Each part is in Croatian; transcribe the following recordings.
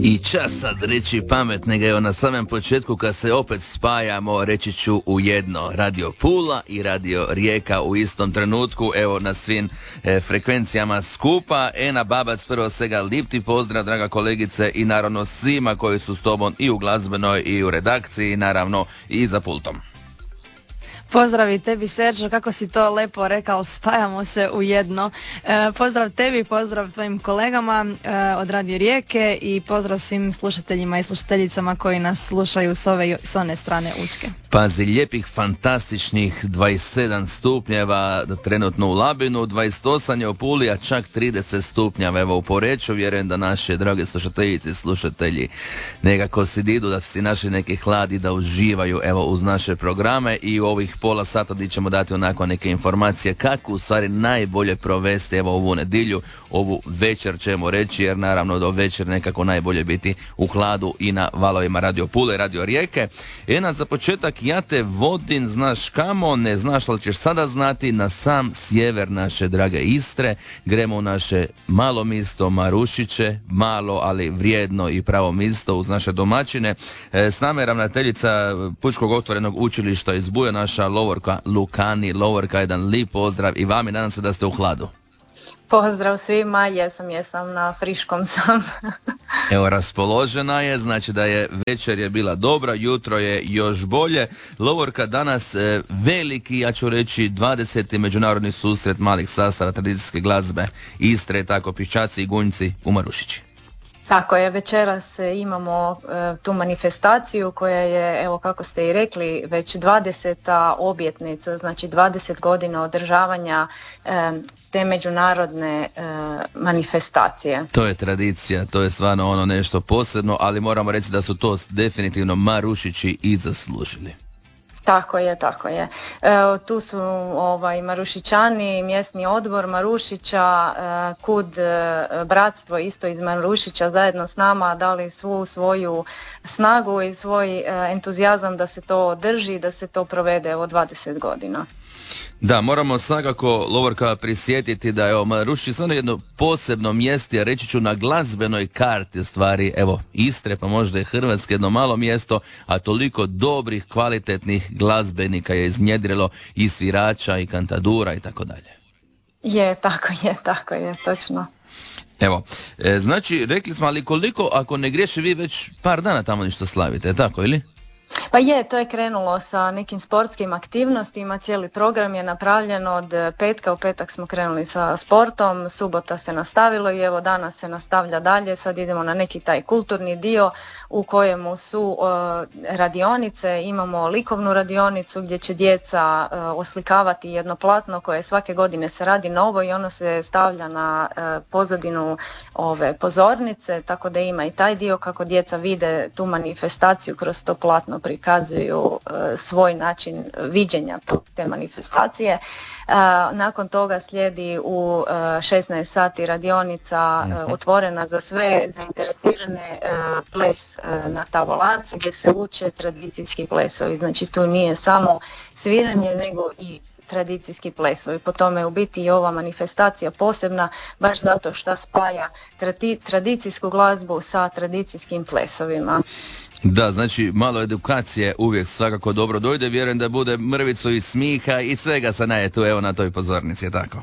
I čas sad reći pametnega, evo na samom početku kad se opet spajamo, reći ću u jedno, Radio Pula i Radio Rijeka u istom trenutku, evo na svim frekvencijama skupa. Ena Babac, prvo svega lipti pozdrav, draga kolegice, i naravno svima koji su s tobom i u glazbenoj i u redakciji, naravno i za pultom. Pozdrav i tebi, Serđo, kako si to lepo rekao, spajamo se u jedno. Pozdrav tebi, pozdrav tvojim kolegama od Radio Rijeke i pozdrav svim slušateljima i slušateljicama koji nas slušaju s one strane Učke. Pazi, lijepih, fantastičnih 27 stupnjeva trenutno u Labinu, 28 je u Puli, a čak 30 stupnjeva evo u Poreču. Vjerujem da naše drage slušateljice i slušatelji nekako si didu, da su si našli neki hlad i da uživaju evo uz naše programe i u ovih pola sata gdje ćemo dati onako neke informacije kako u stvari najbolje provesti evo ovu nedjelju, ovu večer ćemo reći, jer naravno do večer nekako najbolje biti u hladu i na valovima Radio Pule, Radio Rijeke. Ena, za početak ja te vodim, znaš kamo, ne znaš li ćeš sada znati, na sam sjever naše drage Istre, gremo u naše malo misto Marušiće, malo ali vrijedno i pravo misto uz naše domaćine. S nama je ravnateljica Pučkog otvorenog učilišta iz Buja, naša Lovorka Lukani. Lovorka, jedan lijep pozdrav i vami, nadam se da ste u hladu. Pozdrav svima, jesam, na friškom sam. Evo, raspoložena je, znači da je večer je bila dobra, jutro je još bolje. Lovorka, danas veliki, ja ću reći 20. međunarodni susret malih sastava tradicijske glazbe Istre, tako Piščaci i Gunjci u Marušići. Tako je, večeras imamo tu manifestaciju koja je, evo kako ste i rekli, već 20. obljetnica, znači 20 godina održavanja te međunarodne manifestacije. To je tradicija, to je stvarno ono nešto posebno, ali moramo reći da su to definitivno Marušići i zaslužili. Tako je. Tu su Marušićani, mjesni odbor Marušića, KUD bratstvo isto iz Marušića zajedno s nama dali svu svoju snagu i svoj entuzijazam da se to održi, da se to provede 20 godina. Da, moramo svakako, Lovorka, prisjetiti da je Marušić stvarno jedno posebno mjesto, a reći ću na glazbenoj karti u stvari, evo, Istre, pa možda je Hrvatske jedno malo mjesto, a toliko dobrih, kvalitetnih glazbenika je iznjedrilo i svirača i kantadura i tako dalje. Tako je, točno. Evo, znači, rekli smo, ali koliko, ako ne griješi, vi već par dana tamo ništa slavite, tako ili? Pa to je krenulo sa nekim sportskim aktivnostima, cijeli program je napravljen od petka, u petak smo krenuli sa sportom, subota se nastavilo i evo danas se nastavlja dalje, sad idemo na neki taj kulturni dio u kojemu su radionice, imamo likovnu radionicu gdje će djeca oslikavati jedno platno koje svake godine se radi novo i ono se stavlja na pozadinu ove pozornice, tako da ima i taj dio kako djeca vide tu manifestaciju kroz to platno, prikazuju svoj način viđenja te manifestacije. Nakon toga slijedi u 16 sati radionica otvorena za sve zainteresirane, ples na tavolac gdje se uče tradicijski plesovi. Znači tu nije samo sviranje nego i tradicijski plesovi. Po tome je u biti i ova manifestacija posebna baš zato što spaja tradicijsku glazbu sa tradicijskim plesovima. Da, znači malo edukacije uvijek svakako dobro dojde, vjerujem da bude mrvicu i smiha i svega se naje tu evo na toj pozornici, je tako?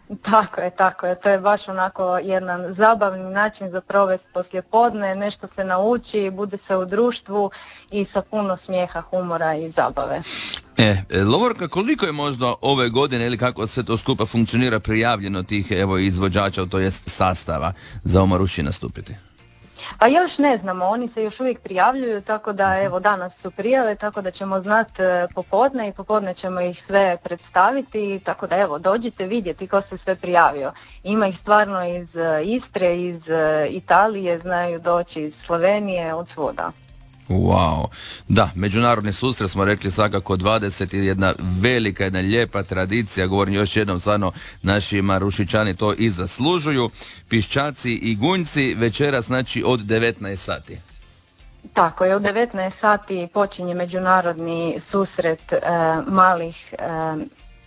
Tako je, to je baš onako jedan zabavni način za provesti poslijepodne, nešto se nauči, bude se u društvu i sa puno smijeha, humora i zabave. Lovorka, koliko je možda ove godine ili kako sve to skupa funkcionira prijavljeno tih evo izvođača, to jest sastava za u Marušići nastupiti? Pa još ne znamo, oni se još uvijek prijavljuju, tako da evo danas su prijave, tako da ćemo znati popodne i popodne ćemo ih sve predstaviti, tako da evo dođite vidjeti ko se sve prijavio. Ima ih stvarno iz Istre, iz Italije, znaju doći iz Slovenije, od svuda. Wow, da, međunarodni susret smo rekli svakako 20 je jedna velika, jedna lijepa tradicija, govorim još jednom, stvarno naši Marušićani to i zaslužuju. Piščaci i Gunjci večeras znači od 19 sati. Tako je, u 19 sati počinje međunarodni susret malih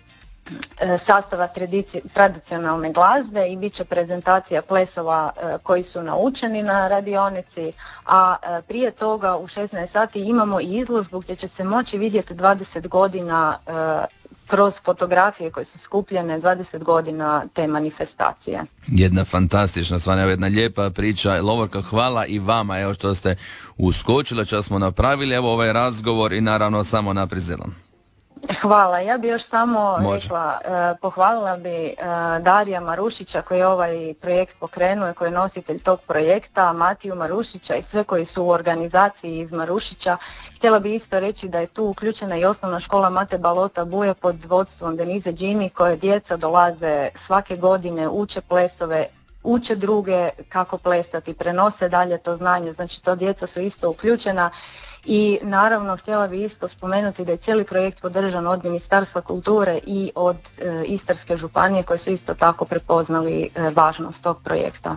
sastava tradicionalne glazbe i bit će prezentacija plesova koji su naučeni na radionici, a prije toga u 16 sati imamo i izložbu gdje će se moći vidjeti 20 godina kroz fotografije koje su skupljene 20 godina te manifestacije. Jedna fantastična stvar, jedna lijepa priča. Lovorka, hvala i vama evo što ste uskočili, što smo napravili evo ovaj razgovor i naravno samo naprijed zelom. Hvala. Ja bi još samo rekla, pohvalila bi Darija Marušića koji je ovaj projekt pokrenuo, koji je nositelj tog projekta, Matiju Marušića i sve koji su u organizaciji iz Marušića. Htjela bi isto reći da je tu uključena i osnovna škola Mate Balota Buje pod vodstvom Denize Đini, koje djeca dolaze svake godine, uče plesove, uče druge kako plesati, prenose dalje to znanje, znači to djeca su isto uključena. I naravno htjela bi isto spomenuti da je cijeli projekt podržan od Ministarstva kulture i od Istarske županije koje su isto tako prepoznali važnost tog projekta.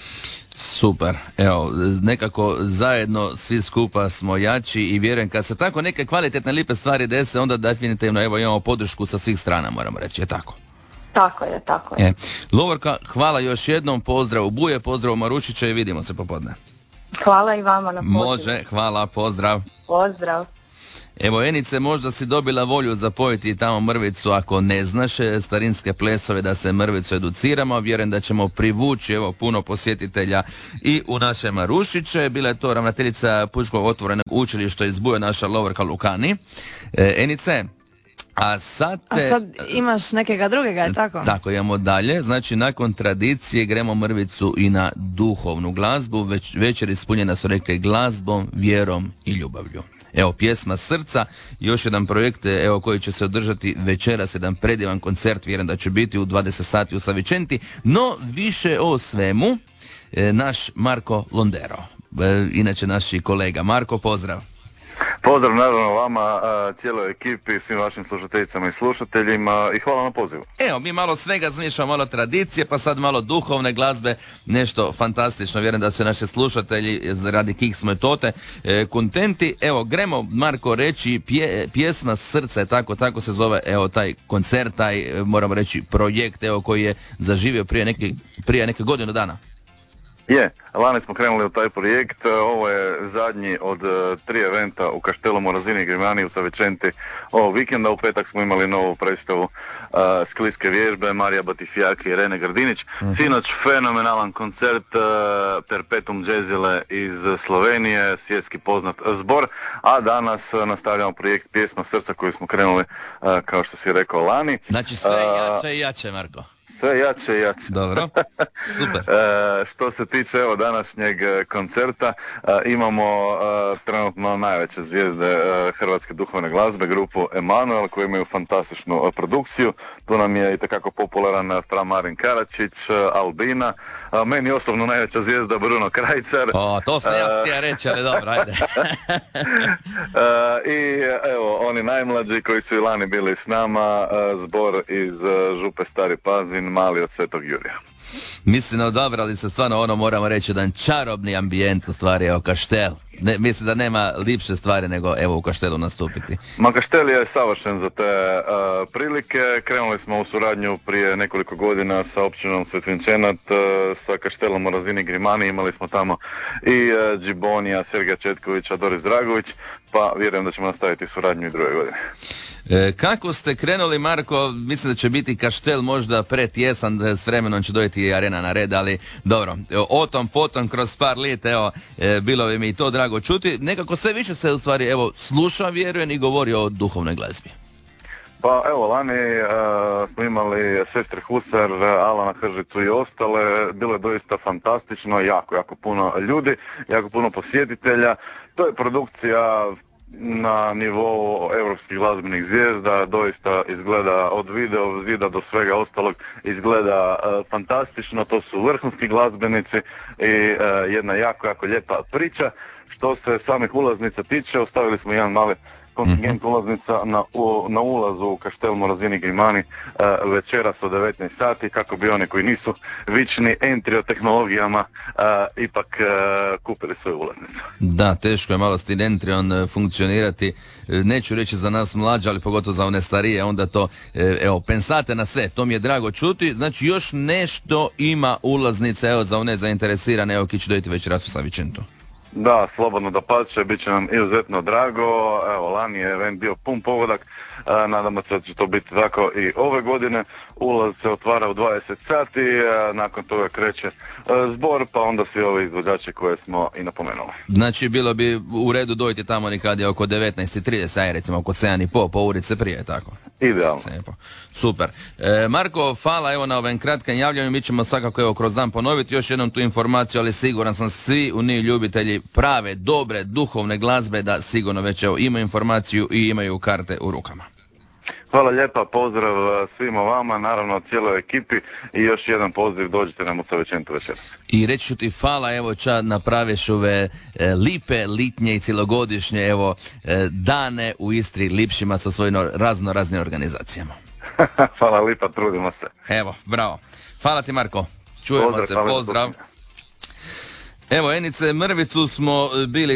Super, evo, nekako zajedno svi skupa smo jači i vjerujem kad se tako neke kvalitetne lipe stvari dese, onda definitivno evo imamo podršku sa svih strana, moramo reći, je tako? Tako je. Lovorka, hvala još jednom, pozdrav u Buje, pozdrav u Marušića i vidimo se popodne. Hvala i vama na pozivu. Može, hvala, pozdrav. Pozdrav. Evo Enice, možda si dobila volju zapojiti tamo mrvicu ako ne znaš starinske plesove, da se mrvicu educiramo. Vjerujem da ćemo privući evo puno posjetitelja i u naše Marušiće. Bila je to ravnateljica Pučkog otvorenog učilišta iz Buja, naša Lovorka Lukani. Enice, a sad imaš nekega drugega, je tako? Tako, imamo dalje. Znači, nakon tradicije gremo mrvicu i na duhovnu glazbu. Večer ispunjena su rekli glazbom, vjerom i ljubavlju. Evo, pjesma srca, još jedan projekt evo koji će se održati večeras, jedan predivan koncert, vjerujem da će biti u 20 sati u Savičenti, no više o svemu naš Marko Londero, inače naši kolega. Marko, pozdrav. Pozdrav naravno vama, cijeloj ekipi, svim vašim slušateljicama i slušateljima i hvala na pozivu. Evo, mi malo svega zmišljamo, malo tradicije, pa sad malo duhovne glazbe, nešto fantastično, vjerujem da su naši slušatelji radi Kiks Metote kontenti. Evo, gremo Marko reći, pjesma srca je tako se zove, evo taj koncert, taj moramo reći projekt, evo koji je zaživio prije neke godinu dana. Lani smo krenuli u taj projekt, ovo je zadnji od 3 eventa u Kaštelu Morazini Grimani u Savičenti ovog vikenda. U petak smo imali novu predstavu skliske vježbe, Marija Batifijak i Rene Grdinić. Sinoć fenomenalan koncert Perpetuum Jazzile iz Slovenije, svjetski poznat zbor, a danas nastavljamo projekt Pjesma srca koju smo krenuli, kao što si rekao, lani. Znači sve jače i jače, Marko. Sve jače i jače. Dobro, super. Što se tiče evo današnjeg koncerta, imamo trenutno najveće zvijezde hrvatske duhovne glazbe, grupu Emanuel, koji imaju fantastičnu produkciju. Tu nam je itekako popularan Fra Marin Karačić, Albina, meni osobno najveća zvijezda Bruno Krajcar. To sam ja htio reći, ali dobro, ajde. I evo, oni najmlađi koji su i lani bili s nama, zbor iz Župe Stari Pazin, Mali od Svetog Jurija. Mislim, odabrali se stvarno moramo reći, jedan čarobni ambijent u stvari, evo Kaštel. Mislim da nema lipše stvari nego evo u Kaštelu nastupiti. Ma Kaštel je savršen za te prilike. Krenuli smo u suradnju prije nekoliko godina sa općinom Svetvinčenat, sa Kaštelom Morazini Grimani. Imali smo tamo i Džibonija, Sergeja Četkovića, Doris Dragović, pa vjerujem da ćemo nastaviti suradnju i druge godine. Kako ste krenuli, Marko? Mislim da će biti Kaštel možda pretjesan, s vremenom će dojeti i arena na red, ali dobro, o tom potom kroz par let, evo, bilo bi mi i to drago čuti. Nekako sve više se u stvari, evo, sluša, vjerujem i govori o duhovnoj glazbi. Pa evo, lani smo imali Sestre Husar, Alana Hržicu i ostale, bilo je doista fantastično, jako puno ljudi, jako puno posjetitelja. To je produkcija na nivou europskih glazbenih zvijezda, doista izgleda od video zida do svega ostalog, izgleda fantastično, to su vrhunski glazbenici i jedna jako lijepa priča. Što se samih ulaznica tiče, ostavili smo jedan mali kontingent ulaznica na ulazu u Kaštel Morazini Grimani večeras od 19 sati, kako bi oni koji nisu vični entry o tehnologijama ipak kupili svoje ulaznice. Da, teško je malo s tim entryom funkcionirati, neću reći za nas mlađe, ali pogotovo za one starije, onda to, evo, pensate na sve, to mi je drago čuti. Znači još nešto ima ulaznice, evo, za one zainteresirane, evo, ki će dojiti večeras u Savičentu. Da, slobodno dapače, bit će nam izuzetno drago. Evo, lani je event bio pun pogodak, nadamo se da će to biti tako i ove godine. Ulaz se otvara u 20 sati, nakon toga kreće zbor, pa onda svi ovi izvođači koje smo i napomenuli. Znači bilo bi u redu dojiti tamo nekad je oko 19:30, aj recimo oko 7:30 po urice prije, tako? Idealno. Super. Marko, hvala evo na ovim kratkim javljanju, mi ćemo svakako evo kroz dan ponoviti još jednom tu informaciju, ali siguran sam svi u njih ljubitelji prave, dobre, duhovne glazbe da sigurno već evo imaju informaciju i imaju karte u rukama. Hvala lijepa, pozdrav svima vama, naravno cijeloj ekipi i još jedan poziv, dođite nam u Savičentu večeras. I reći ću ti hvala, evo ča napraviš ove lipe, litnje i cjelogodišnje evo dane u Istri lipšima sa svojim raznim organizacijama. Hvala lipa, trudimo se. Evo, bravo. Hvala ti Marko, čujemo se, pozdrav. Evo, Enice, Mrvicu smo bili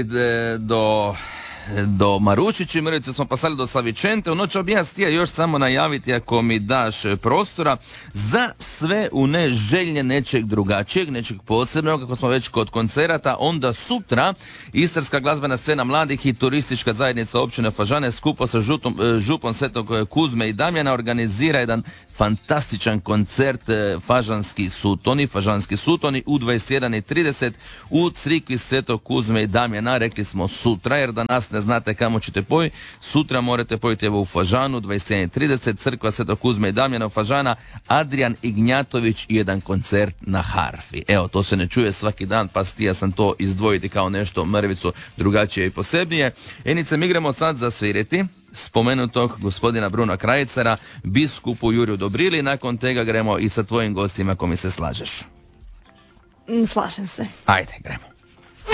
do Marušići, Mrvicu smo pasali do Savičente. U noć bi ja stija još samo najaviti, ako mi daš prostora, za sve une želje nečeg drugačijeg, nečeg posebnog, kako smo već kod koncerata, onda sutra Istarska glazbena scena mladih i turistička zajednica općine Fažane skupa sa župom Svetog Kuzme i Damjana organizira jedan fantastičan koncert Fažanski sutoni u 21:30 u crikvi Svetog Kuzme i Damjana. Rekli smo sutra, jer danas ne znate kamo ćete poji. Sutra morate pojiti evo u Fažanu 21:30, crkva Svetog Kuzme i Damjana u Fažana, Adrian Ignjatović i jedan koncert na harfi. Evo, to se ne čuje svaki dan, pa stija sam to izdvojiti kao nešto Mrvicu drugačije i posebnije. Enice, mi gremo sad zasviriti spomenutog gospodina Bruna Krajicara, biskupu Juriju Dobrili. Nakon tega gremo i sa tvojim gostima, ako mi se slažeš. Slažem se. Ajde, gremo.